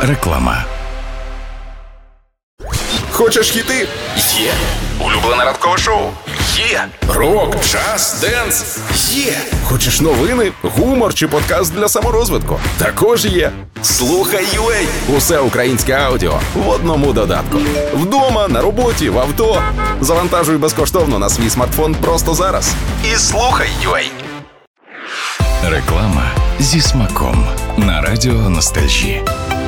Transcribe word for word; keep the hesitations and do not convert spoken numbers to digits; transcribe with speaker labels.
Speaker 1: Реклама.
Speaker 2: Хочеш хіти? Є. Улюблене ранкове шоу? Є. Рок, джаз, денс? Є. Хочеш новини, гумор чи подкаст для саморозвитку? Також є. Слухай ю ей. Усе українське аудіо в одному додатку. Вдома, на роботі, в авто. Завантажуй безкоштовно на свій смартфон просто зараз. І слухай ю ей.
Speaker 1: Реклама зі смаком на радіо Ностальжі.